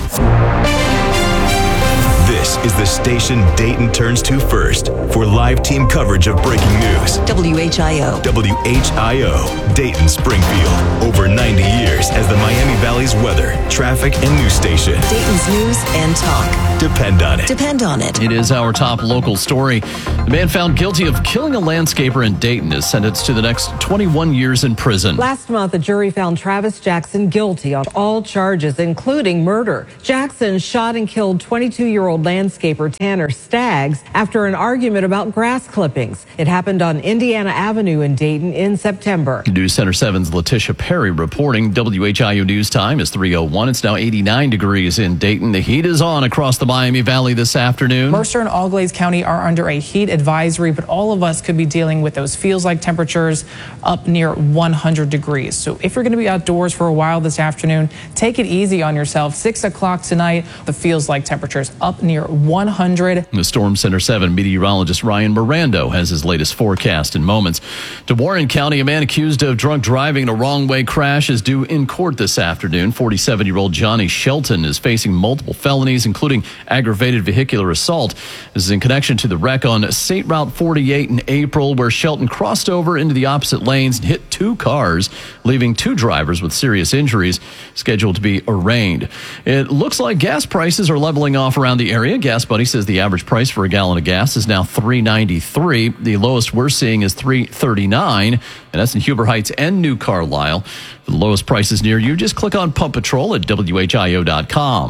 This is the station Dayton turns to first for live team coverage of breaking news. W H I O. W H I O, Dayton Springfield. Over ninety years as the Miami Valley's weather, traffic, and news station. Dayton's news and talk. Depend on it. Depend on it. It is our top local story. The man found guilty of killing a landscaper in Dayton is sentenced to the next twenty-one years in prison. Last month, a jury found Travis Jackson guilty on all charges, including murder. Jackson shot and killed twenty-two-year-old landscaper Tanner Staggs after an argument about grass clippings. It happened on Indiana Avenue in Dayton in September. News Center seven's Letitia Perry reporting. W H I O News Time is three oh one. It's now eighty-nine degrees in Dayton. The heat is on across the Miami Valley this afternoon. Mercer and All-Glades County are under a heat advisory, but all of us could be dealing with those feels-like temperatures up near one hundred degrees. So if you're going to be outdoors for a while this afternoon, take it easy on yourself. six o'clock tonight, the feels-like temperatures up near one hundred. The Storm Center seven meteorologist Ryan Miranda has his latest forecast in moments. To Warren County, a man accused of drunk driving in a wrong-way crash is due in court this afternoon. forty-seven-year-old Johnny Shelton is facing multiple felonies, including aggravated vehicular assault. This is in connection to the wreck on State Route forty-eight in April, where Shelton crossed over into the opposite lanes and hit two cars, leaving two drivers with serious injuries, scheduled to be arraigned. It looks like gas prices are leveling off around the area. Gas Buddy says the average price for a gallon of gas is now three ninety-three. The lowest we're seeing is three thirty-nine, and that's in Huber Heights and New Carlisle. For the lowest prices near you, just click on Pump Patrol at W H I O dot com.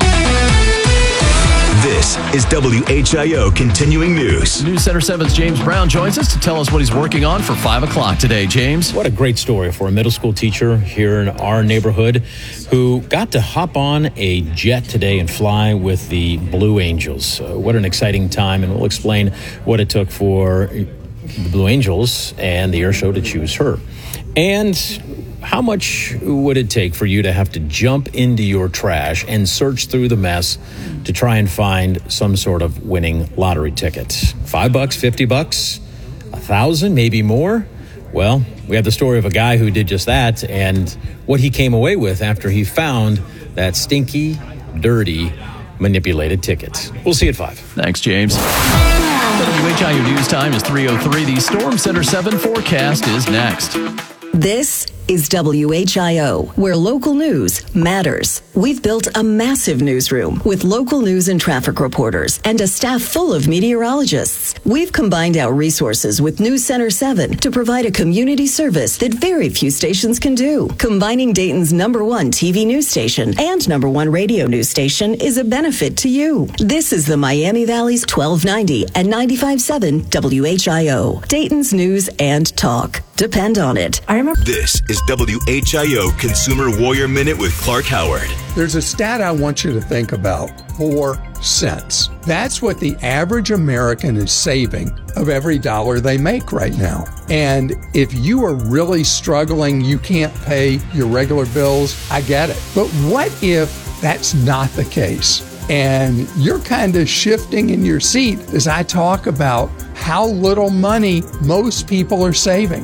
This is W H I O Continuing News. News Center seven's James Brown joins us to tell us what he's working on for five o'clock today. James? What a great story for a middle school teacher here in our neighborhood who got to hop on a jet today and fly with the Blue Angels. Uh, what an exciting time, and we'll explain what it took for the Blue Angels and the air show to choose her. And how much would it take for you to have to jump into your trash and search through the mess to try and find some sort of winning lottery ticket? Five bucks, fifty bucks, a thousand, maybe more? Well, we have the story of a guy who did just that and what he came away with after he found that stinky, dirty, manipulated ticket. We'll see you at five. Thanks, James. W H I O News Time is three oh three. The Storm Center seven forecast is next. This is W H I O, where local news matters. We've built a massive newsroom with local news and traffic reporters and a staff full of meteorologists. We've combined our resources with News Center seven to provide a community service that very few stations can do. Combining Dayton's number one T V news station and number one radio news station is a benefit to you. This is the Miami Valley's twelve ninety and ninety-five point seven W H I O, Dayton's news and talk. Depend on it. I remember. This is W H I O Consumer Warrior Minute with Clark Howard. There's a stat I want you to think about. Four cents. That's what the average American is saving of every dollar they make right now. And if you are really struggling, you can't pay your regular bills, I get it. But what if that's not the case? And you're kind of shifting in your seat as I talk about how little money most people are saving.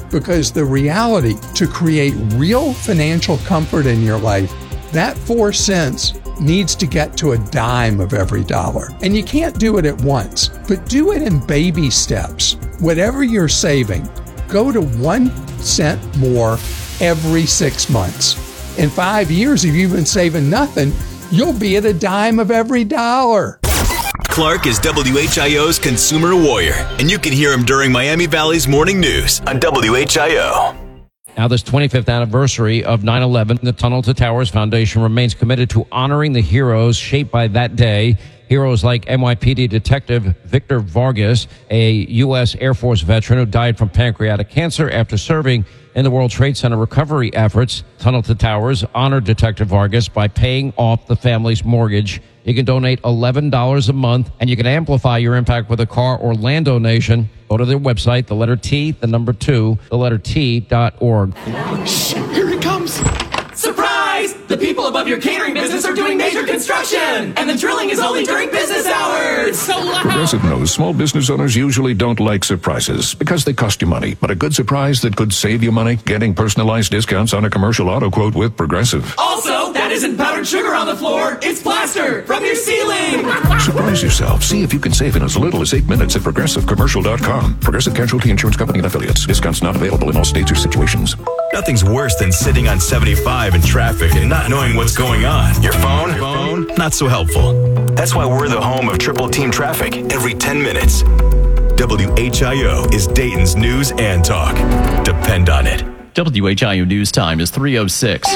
Because the reality, to create real financial comfort in your life, that four cents needs to get to a dime of every dollar. And you can't do it at once, but do it in baby steps. Whatever you're saving, go to one cent more every six months. In five years, if you've been saving nothing, you'll be at a dime of every dollar. Clark is W H I O's consumer warrior, and you can hear him during Miami Valley's morning news on W H I O. Now, this twenty-fifth anniversary of nine eleven, the Tunnel to Towers Foundation remains committed to honoring the heroes shaped by that day. Heroes like N Y P D Detective Victor Vargas, a U S Air Force veteran who died from pancreatic cancer after serving in the World Trade Center recovery efforts. Tunnel to Towers honored Detective Vargas by paying off the family's mortgage. You can donate eleven dollars a month, and you can amplify your impact with a car or land donation. Go to their website, the letter T, the number two, the letter T dot org. Shh, here it comes. Surprise! The people above your catering business are doing major construction, and the drilling is only during business hours. It's so loud. Progressive knows small business owners usually don't like surprises because they cost you money. But a good surprise that could save you money, getting personalized discounts on a commercial auto quote with Progressive. Also, that isn't powdered sugar on the floor. It's plaster from your ceiling. Surprise yourself. See if you can save in as little as eight minutes at progressive commercial dot com. Progressive Casualty Insurance Company and Affiliates. Discounts not available in all states or situations. Nothing's worse than sitting on seventy-five in traffic and not knowing what's going on. Your phone? Your phone? Not so helpful. That's why we're the home of Triple Team Traffic every ten minutes. W H I O is Dayton's news and talk. Depend on it. W H I O News Time is three oh six.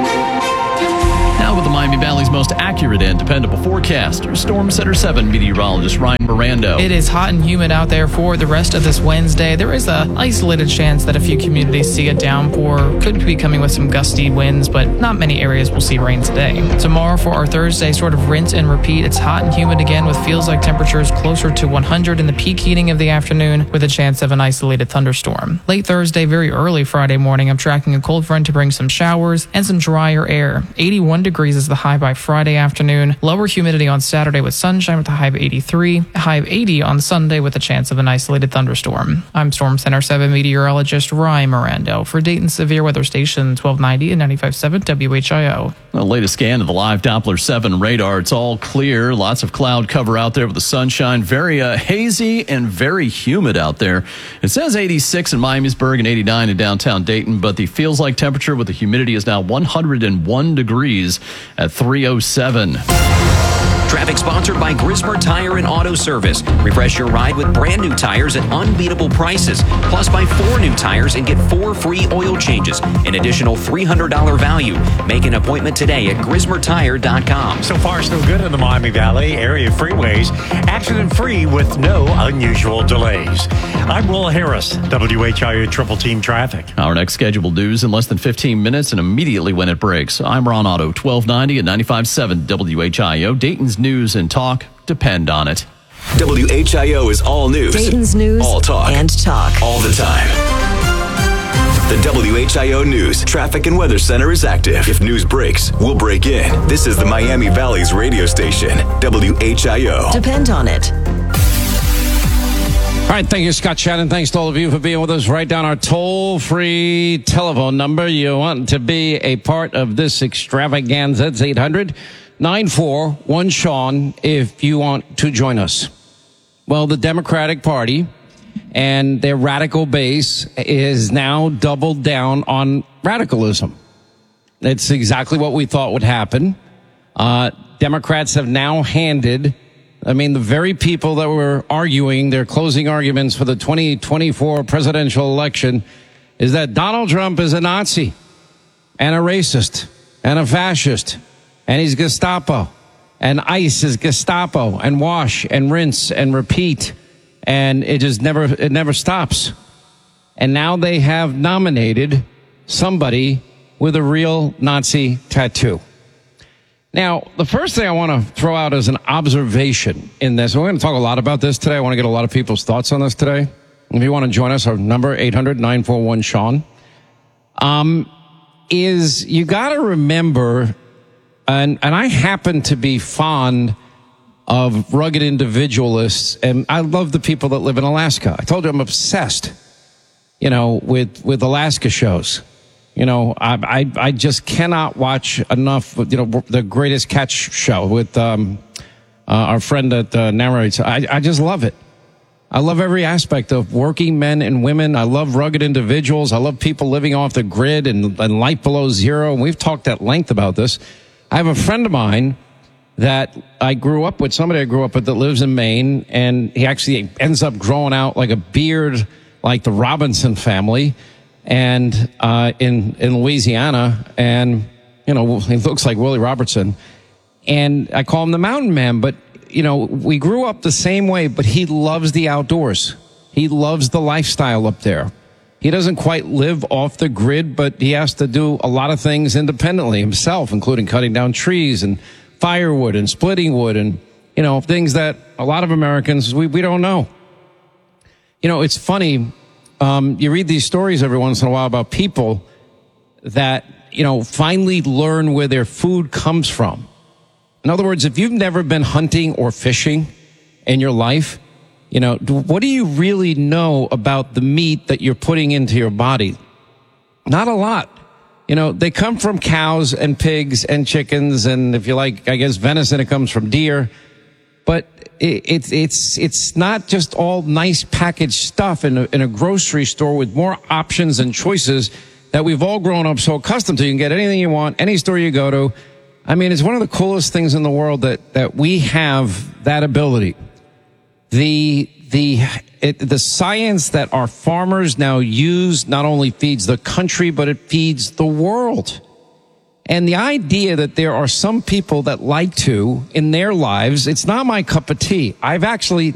Now with the Miami Valley's most accurate and dependable forecaster, Storm Center seven meteorologist Ryan Mirando. It is hot and humid out there for the rest of this Wednesday. There is a isolated chance that a few communities see a downpour. Could be coming with some gusty winds, but not many areas will see rain today. Tomorrow for our Thursday, sort of rinse and repeat. It's hot and humid again with feels like temperatures closer to one hundred in the peak heating of the afternoon with a chance of an isolated thunderstorm. Late Thursday, very early Friday morning, I'm tracking a cold front to bring some showers and some drier air. eighty-one degrees is the high by Friday afternoon. Lower humidity on Saturday with sunshine with a high of eighty-three. A high of eighty on Sunday with a chance of an isolated thunderstorm. I'm Storm Center seven meteorologist Ryan Mirando for Dayton Severe Weather Station twelve ninety and ninety-five point seven W H I O. The latest scan of the live Doppler seven radar. It's all clear. Lots of cloud cover out there with the sunshine. Very uh, hazy and very humid out there. It says eighty-six in Miamisburg and eighty-nine in downtown Dayton, but the feels like temperature with the humidity is now one hundred one degrees at three oh seven. Traffic sponsored by Grismer Tire and Auto Service. Refresh your ride with brand new tires at unbeatable prices. Plus, buy four new tires and get four free oil changes. An additional three hundred dollars value. Make an appointment today at grismer tire dot com. So far, so good in the Miami Valley area freeways. Accident-free with no unusual delays. I'm Will Harris, W H I O Triple Team Traffic. Our next scheduled news in less than fifteen minutes and immediately when it breaks. I'm Ron Otto, twelve ninety and ninety-five point seven W H I O. Dayton's news and talk. Depend on it. W H I O is all news. Dayton's news all talk. and talk. All the time. The W H I O News Traffic and Weather Center is active. If news breaks, we'll break in. This is the Miami Valley's radio station, W H I O. Depend on it. All right, thank you, Scott Shannon. Thanks to all of you for being with us. Write down our toll-free telephone number. You want to be a part of this extravaganza. It's eight hundred nine four one Sean if you want to join us. Well, the Democratic Party and their radical base is now doubled down on radicalism. It's exactly what we thought would happen. Uh, Democrats have now handed, I mean, the very people that were arguing their closing arguments for the twenty twenty-four presidential election is that Donald Trump is a Nazi and a racist and a fascist. And he's Gestapo, and ICE is Gestapo, and wash and rinse and repeat, and it just never it never stops. And now they have nominated somebody with a real Nazi tattoo. Now, the first thing I want to throw out as an observation in this, we're going to talk a lot about this today. I want to get a lot of people's thoughts on this today. If you want to join us, our number eight hundred nine four one Sean, um, is you got to remember. And, and I happen to be fond of rugged individualists, and I love the people that live in Alaska. I told you I'm obsessed you know, with, with Alaska shows. You know, I, I, I just cannot watch enough, you know, the Greatest Catch show with, um, uh, our friend that, uh, narrates. I, I just love it. I love every aspect of working men and women. I love rugged individuals. I love people living off the grid and, and life below zero. And we've talked at length about this. I have a friend of mine that I grew up with, somebody I grew up with that lives in Maine, and he actually ends up growing out like a beard like the Robinson family, and uh, in, in Louisiana, and, you know, he looks like Willie Robertson. And I call him the Mountain Man, but, you know, we grew up the same way, but he loves the outdoors. He loves the lifestyle up there. He doesn't quite live off the grid, but he has to do a lot of things independently himself, including cutting down trees and firewood and splitting wood and, you know, things that a lot of Americans, we, we don't know. You know, it's funny. Um, you read these stories every once in a while about people that, you know, finally learn where their food comes from. In other words, if you've never been hunting or fishing in your life, you know, what do you really know about the meat that you're putting into your body? Not a lot. You know, they come from cows and pigs and chickens, and if you like, I guess venison, it comes from deer. But it's it's it's not just all nice packaged stuff in a, in a grocery store with more options and choices that we've all grown up so accustomed to. You can get anything you want, any store you go to. I mean, it's one of the coolest things in the world that that we have that ability. The the it, the science that our farmers now use not only feeds the country, but it feeds the world. And the idea that there are some people that like to, in their lives, it's not my cup of tea. I've actually